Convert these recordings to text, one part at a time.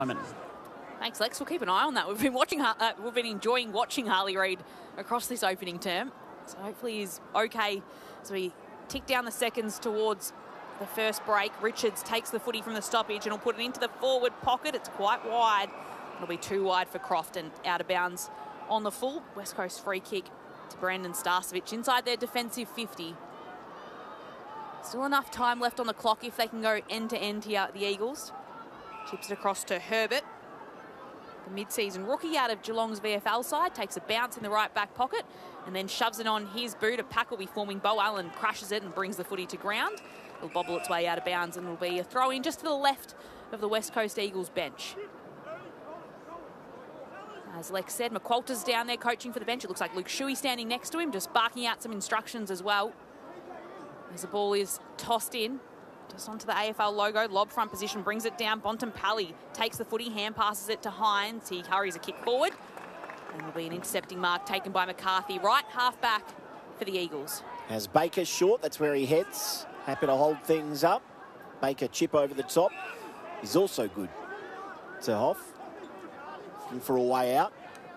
Thanks, Lex. We'll keep an eye on that. We've been enjoying watching Harley Reid across this opening term. So hopefully he's okay as we tick down the seconds towards the first break. Richards takes the footy from the stoppage and will put it into the forward pocket. It's quite wide. It'll be too wide for Croft and out of bounds on the full. West Coast free kick to Brandon Starcevic inside their defensive 50. Still enough time left on the clock if they can go end-to-end here, the Eagles. Chips it across to Herbert. The mid-season rookie out of Geelong's VFL side takes a bounce in the right back pocket and then shoves it on his boot. A pack will be forming. Beau Allen crashes it and brings the footy to ground. It'll bobble its way out of bounds and will be a throw-in just to the left of the West Coast Eagles bench. As Lex said, McQualter's down there coaching for the bench. It looks like Luke Shuey standing next to him, just barking out some instructions as well. As the ball is tossed in, just onto the AFL logo, lob front position, brings it down. Bontempelli takes the footy, hand passes it to Hines. He hurries a kick forward. And there'll be an intercepting mark taken by McCarthy. Right half back for the Eagles. As Baker's short, that's where he heads. Happy to hold things up. Baker chip over the top. He's also good to Hoff. Looking for a way out.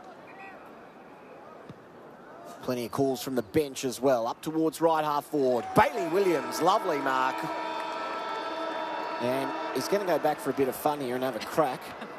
Plenty of calls from the bench as well. Up towards right half forward. Bailey Williams, lovely mark. And he's going to go back for a bit of fun here and have a crack.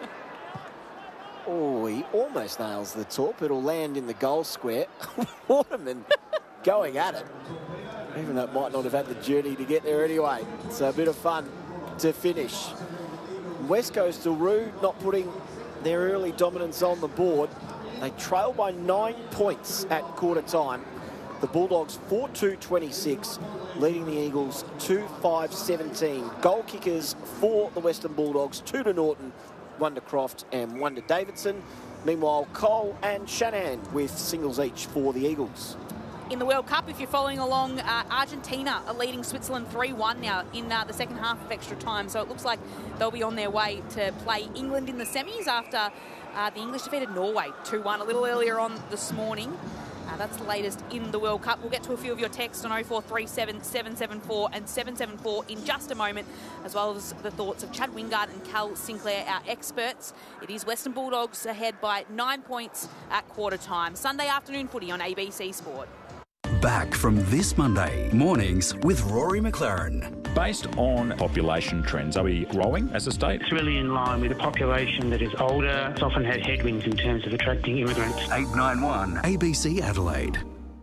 Oh, he almost nails the top. It'll land in the goal square. Waterman going at it. Even though it might not have had the journey to get there anyway. So a bit of fun to finish. West Coast still rude, not putting their early dominance on the board. They trail by 9 points at quarter time. The Bulldogs 4-2-26, leading the Eagles 2-5-17. Goal kickers for the Western Bulldogs, 2 to Norton, 1 to Croft and 1 to Davidson. Meanwhile, Cole and Shanahan with singles each for the Eagles. In the World Cup, if you're following along, Argentina are leading Switzerland 3-1 now in the second half of extra time. So it looks like they'll be on their way to play England in the semis after the English defeated Norway 2-1 a little earlier on this morning. That's the latest in the World Cup. We'll get to a few of your texts on 0437 774 and 774 in just a moment, as well as the thoughts of Chad Wingard and Cal Sinclair, our experts. It is Western Bulldogs ahead by 9 points at quarter time. Sunday afternoon footy on ABC Sport. Back from this Monday, mornings with Rory McLaren. Based on population trends, are we growing as a state? It's really in line with a population that is older. It's often had headwinds in terms of attracting immigrants. 891 ABC Adelaide.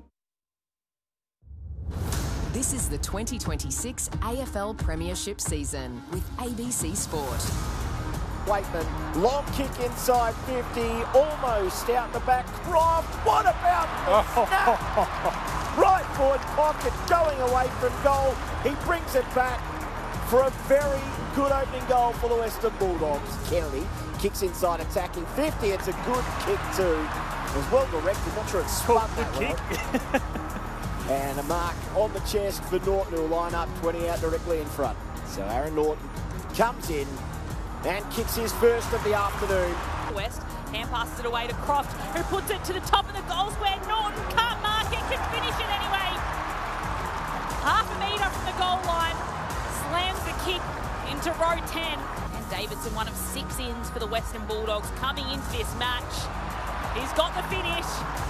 This is the 2026 AFL Premiership season with ABC Sport. Waitman, long kick inside 50, almost out the back. Croft, what about the snap? Right forward pocket, going away from goal. He brings it back for a very good opening goal for the Western Bulldogs. Kennedy kicks inside, attacking 50. It's a good kick too. It was well directed, not sure it spun that well. And a mark on the chest for Norton, who will line up 20 out directly in front. So Aaron Norton comes in and kicks his first of the afternoon. West hand passes it away to Croft, who puts it to the top of the goal square. Norton can't mark it, can finish it anyway. Half a metre from the goal line, slams the kick into row 10. And Davidson, one of 6 ins for the Western Bulldogs, coming into this match. He's got the finish.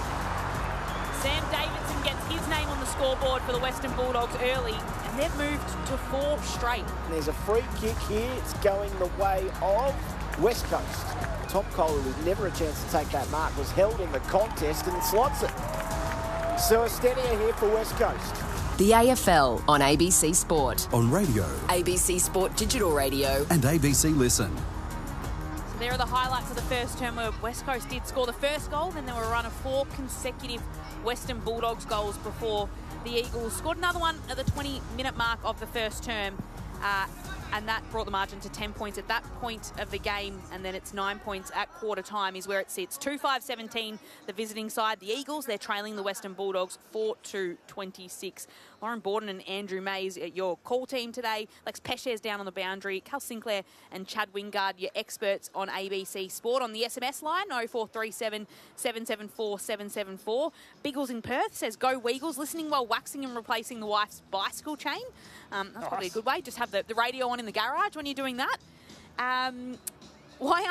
Sam Davidson gets his name on the scoreboard for the Western Bulldogs early, and they've moved to 4 straight. There's a free kick here. It's going the way of West Coast. Tom Kohler, with never a chance to take that mark, was held in the contest and slots it. So a steadier here for West Coast. The AFL on ABC Sport. On radio. ABC Sport Digital Radio. And ABC Listen. So there are the highlights of the first term where West Coast did score the first goal, then there were a run of 4 consecutive Western Bulldogs goals before the Eagles scored another one at the 20-minute mark of the first term. And that brought the margin to 10 points at that point of the game, and then it's 9 points at quarter time is where it sits. 2-5-17, the visiting side. The Eagles, they're trailing the Western Bulldogs 4-26. Lauren Borden and Andrew Mays, your call team today. Lex Pesce's down on the boundary. Cal Sinclair and Chad Wingard, your experts on ABC Sport. On the SMS line, 0437 774 774. Biggles in Perth says, "Go Weagles," listening while waxing and replacing the wife's bicycle chain. That's probably a good way. Just have the radio on in the garage when you're doing that. Why